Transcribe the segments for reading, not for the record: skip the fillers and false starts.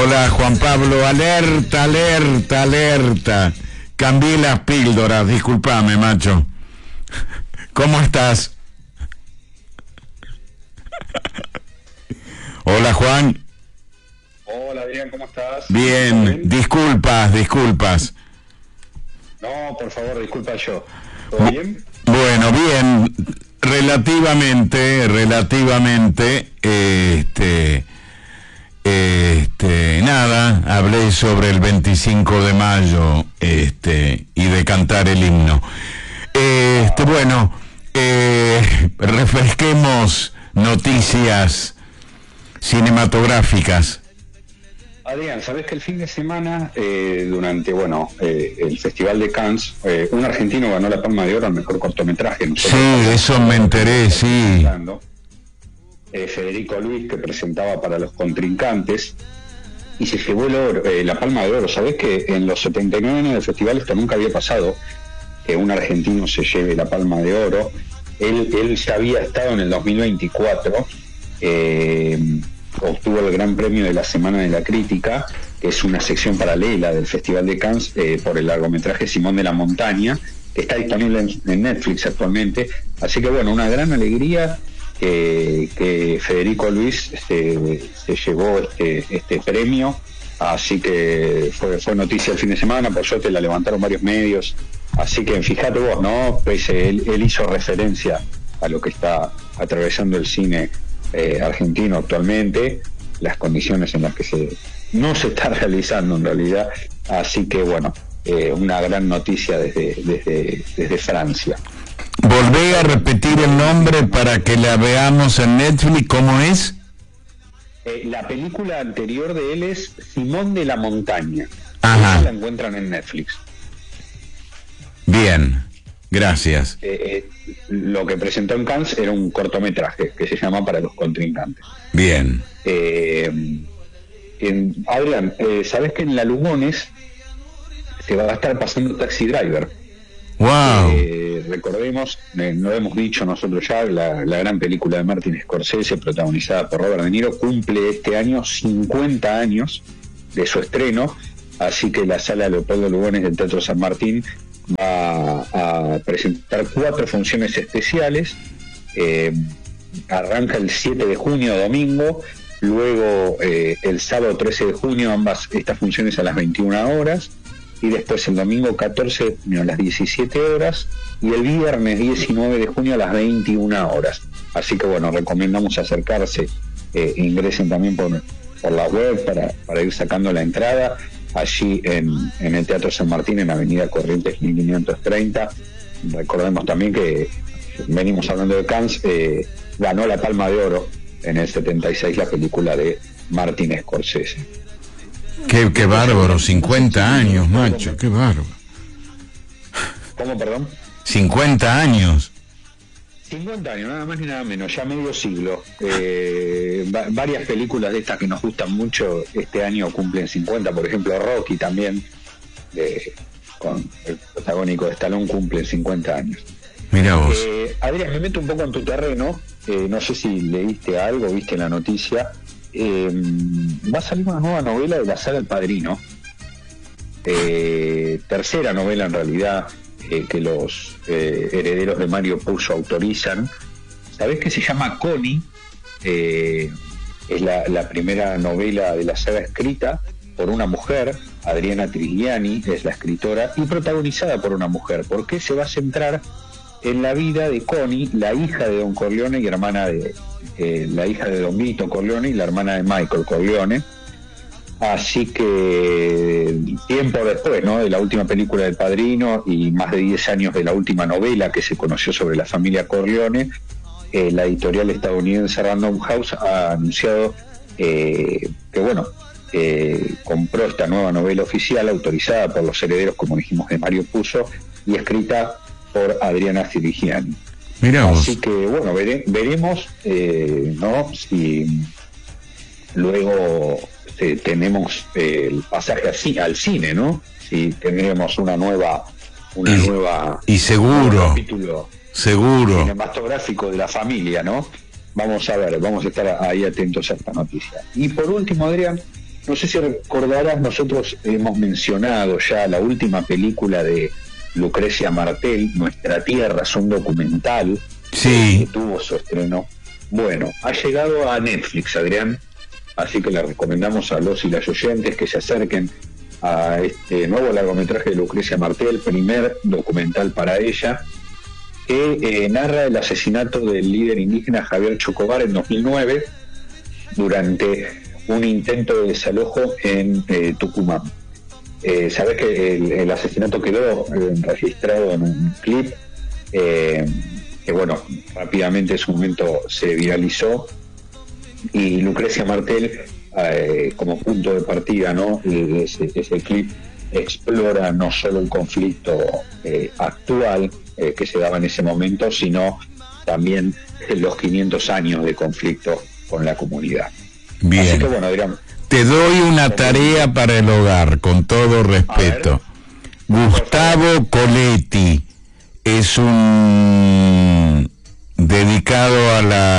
Hola Juan Pablo, alerta, alerta, alerta. Cambié las píldoras, discúlpame, macho. ¿Cómo estás? Hola Juan. Hola Adrián, ¿cómo estás? Bien, disculpas. No, por favor, disculpa yo. ¿Todo bien? Bueno, bien, relativamente, nada, hablé sobre el 25 de mayo, y de cantar el himno. Bueno, refresquemos noticias cinematográficas. Adrián, ¿sabés que el fin de semana, durante, el Festival de Cannes, un argentino ganó la Palma de Oro al mejor cortometraje? Sí, eso me enteré, sí. Federico Luis, que presentaba Para los contrincantes, y se llevó la Palma de Oro. ¿Sabés que en los 79 años del festival esto nunca había pasado? Que un argentino se lleve la Palma de Oro. Él ya había estado en el 2024, obtuvo el Gran Premio de la Semana de la Crítica, que es una sección paralela del Festival de Cannes, por el largometraje Simón de la Montaña, que está disponible en Netflix actualmente. Así que bueno, una gran alegría que Federico Luis se llevó este premio. Así que fue noticia el fin de semana, por suerte la levantaron varios medios. Así que fíjate vos, ¿no? Pues él hizo referencia a lo que está atravesando el cine argentino actualmente, las condiciones en las que no se está realizando en realidad. Así que bueno, una gran noticia desde Francia. Volvé a repetir el nombre para que la veamos en Netflix. ¿Cómo es? La película anterior de él es Simón de la Montaña. Ajá. Esa la encuentran en Netflix. Bien, gracias. Lo que presentó en Cannes era un cortometraje que se llama Para los contrincantes. Bien. Adrián, ¿sabés que en La Lugones se va a estar pasando Taxi Driver? Wow. Recordemos, lo hemos dicho nosotros ya, la gran película de Martin Scorsese, protagonizada por Robert De Niro, cumple este año 50 años de su estreno, así que la Sala Leopoldo Lugones del Teatro San Martín va a presentar 4 funciones especiales. Arranca el 7 de junio, domingo, luego el sábado 13 de junio, estas funciones a las 21 horas, y después el domingo 14 de junio a las 17 horas y el viernes 19 de junio a las 21 horas. Así que bueno, recomendamos acercarse, ingresen también por la web para ir sacando la entrada, allí en el Teatro San Martín, en Avenida Corrientes 1530. Recordemos también que venimos hablando de Cannes, ganó la Palma de Oro en el 76 la película de Martin Scorsese. Qué bárbaro, 50 años, macho, qué bárbaro. ¿Cómo, perdón? 50 años. 50 años, nada más ni nada menos, ya medio siglo. Varias películas de estas que nos gustan mucho este año cumplen 50, por ejemplo Rocky también, con el protagónico de Stallone, cumple 50 años. Mira vos. Adrián, me meto un poco en tu terreno, no sé si leíste algo, viste la noticia. Va a salir una nueva novela de la saga El Padrino, tercera novela en realidad, que los herederos de Mario Puzo autorizan. ¿Sabés que se llama Connie? Es la primera novela de la saga escrita por una mujer, Adriana Trigiani es la escritora, y protagonizada por una mujer, porque se va a centrar en la vida de Connie, la hija de Don Corleone y hermana de la hija de Don Vito Corleone y la hermana de Michael Corleone. Así que tiempo después, ¿no?, de la última película del Padrino y más de 10 años de la última novela que se conoció sobre la familia Corleone, la editorial estadounidense Random House ha anunciado que compró esta nueva novela oficial autorizada por los herederos, como dijimos, de Mario Puzo y escrita por Adriana Trigiani. Así que bueno, veremos, ¿no?, si luego tenemos el pasaje al cine, ¿no? Si tendremos una nueva y seguro, capítulo seguro cinematográfico de la familia, ¿no? Vamos a ver, vamos a estar ahí atentos a esta noticia. Y por último, Adrián, no sé si recordarás, nosotros hemos mencionado ya la última película de Lucrecia Martel, Nuestra Tierra, es un documental Sí. que tuvo su estreno. Bueno, ha llegado a Netflix, Adrián, así que le recomendamos a los y las oyentes que se acerquen a este nuevo largometraje de Lucrecia Martel, primer documental para ella, que narra el asesinato del líder indígena Javier Chocobar en 2009 durante un intento de desalojo en Tucumán. Sabés que el asesinato quedó registrado en un clip que, bueno, rápidamente en su momento se viralizó, y Lucrecia Martel, como punto de partida, ¿no? Ese clip explora no solo el conflicto actual que se daba en ese momento, sino también los 500 años de conflicto con la comunidad. Bien. Así que bueno, Adrián, te doy una tarea para el hogar, con todo respeto. Gustavo Coletti es un dedicado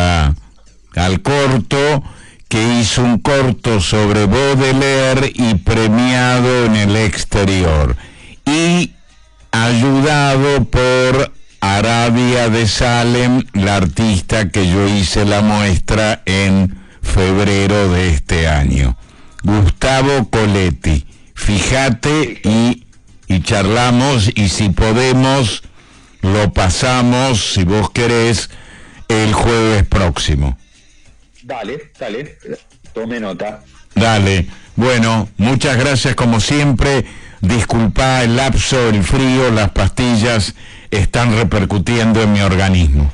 al corto, que hizo un corto sobre Baudelaire y premiado en el exterior, y ayudado por Arabia de Salem, la artista que yo hice la muestra en febrero de este año. Gustavo Coletti, fíjate y charlamos, y si podemos lo pasamos, si vos querés, el jueves próximo. dale, tome nota. Dale. Bueno, muchas gracias como siempre. Disculpa el lapso, el frío, las pastillas están repercutiendo en mi organismo.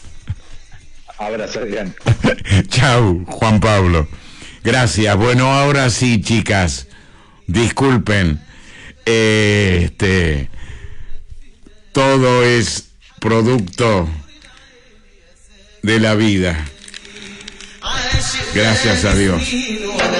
Abrazo, Adrián. Chau, Juan Pablo. Gracias. Bueno, ahora sí, chicas, disculpen. Todo es producto de la vida. Gracias a Dios.